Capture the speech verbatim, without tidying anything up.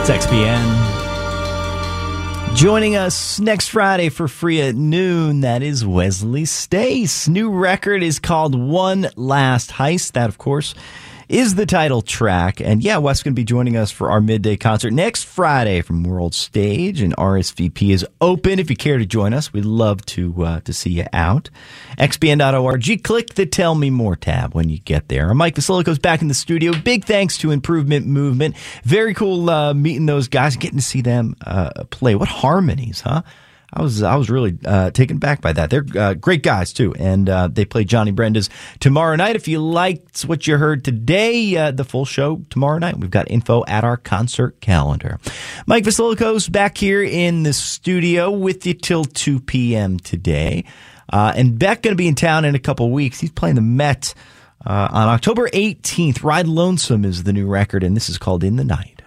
It's X P N. Joining us next Friday for free at noon, that is Wesley Stace. New record is called One Last Heist. That, of course, is the title track. And yeah, Wes going to be joining us for our midday concert next Friday from World Stage, and R S V P is open if you care to join us. We'd love to uh, to see you out. X B N dot org. Click the Tell Me More tab when you get there. I'm Mike Vasilico's back in the studio. Big thanks to Improvement Movement. Very cool uh, meeting those guys, getting to see them uh, play. What harmonies, huh? I was I was really uh, taken back by that. They're uh, great guys, too, and uh, they play Johnny Brenda's tomorrow night. If you liked what you heard today, uh, the full show tomorrow night, we've got info at our concert calendar. Mike Vasilico's back here in the studio with you till two p.m. today. Uh, and Beck going to be in town in a couple weeks. He's playing the Met uh, on October eighteenth. Ride Lonesome is the new record, and this is called In the Night.